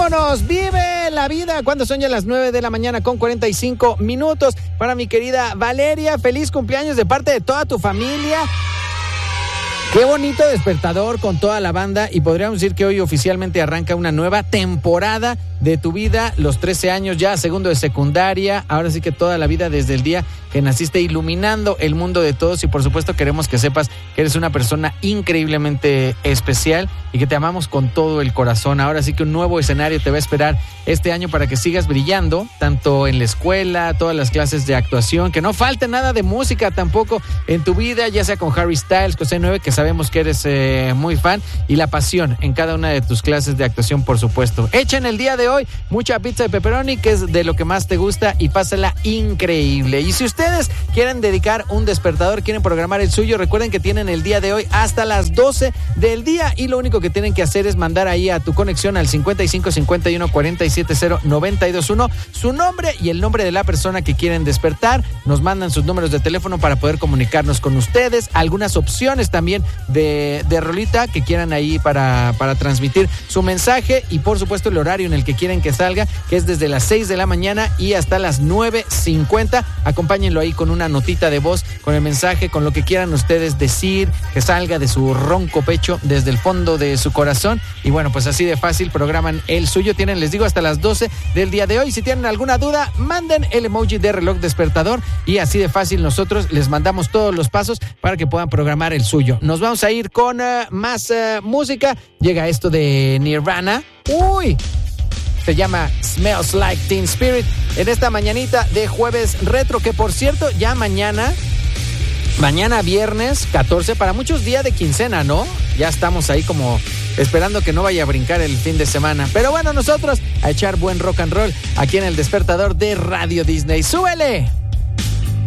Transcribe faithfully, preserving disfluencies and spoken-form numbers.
vámonos, vive la vida. Cuando son ya las nueve de la mañana con cuarenta y cinco minutos. Para mi querida Valeria, feliz cumpleaños de parte de toda tu familia. Qué bonito despertador con toda la banda, y podríamos decir que hoy oficialmente arranca una nueva temporada de tu vida, los trece años ya, segundo de secundaria, ahora sí que toda la vida desde el día que naciste, iluminando el mundo de todos, y por supuesto queremos que sepas que eres una persona increíblemente especial y que te amamos con todo el corazón. Ahora sí que un nuevo escenario te va a esperar este año para que sigas brillando, tanto en la escuela, todas las clases de actuación, que no falte nada de música tampoco en tu vida, ya sea con Harry Styles, José nueve, que sabemos que eres eh, muy fan, y la pasión en cada una de tus clases de actuación, por supuesto. Echen el día de hoy mucha pizza de pepperoni, que es de lo que más te gusta, y pásala increíble. Y si ustedes quieren dedicar un despertador, quieren programar el suyo, recuerden que tienen el día de hoy hasta las doce del día, y lo único que tienen que hacer es mandar ahí a tu conexión al cincuenta y cinco cincuenta y uno cuarenta y siete cero noventa y dos uno su nombre y el nombre de la persona que quieren despertar. Nos mandan sus números de teléfono para poder comunicarnos con ustedes, algunas opciones también de, de rolita que quieran ahí para, para transmitir su mensaje, y por supuesto el horario en el que quieren que salga, que es desde las seis de la mañana y hasta las nueve cincuenta. Acompáñenlo ahí con una notita de voz, con el mensaje, con lo que quieran ustedes decir, que salga de su ronco pecho, desde el fondo de su corazón. Y bueno, pues así de fácil programan el suyo. Tienen, les digo, hasta las doce del día de hoy. Si tienen alguna duda, manden el emoji de reloj despertador, y así de fácil nosotros les mandamos todos los pasos para que puedan programar el suyo. Nos vamos a ir con uh, más uh, música. Llega esto de Nirvana. ¡Uy! Se llama Smells Like Teen Spirit en esta mañanita de jueves retro, que por cierto ya mañana, mañana viernes catorce, para muchos día de quincena, ¿no? Ya estamos ahí como esperando que no vaya a brincar el fin de semana. Pero bueno, nosotros a echar buen rock and roll aquí en el despertador de Radio Disney. ¡Súbele!